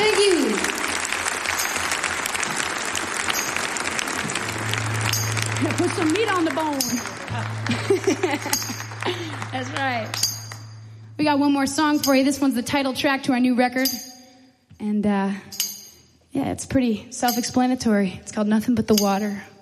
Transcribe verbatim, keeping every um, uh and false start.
Thank you. Put some meat on the bone. That's right. We got one more song for you. This one's the title track to our new record. And, uh, yeah, it's pretty self-explanatory. It's called Nothing But the Water.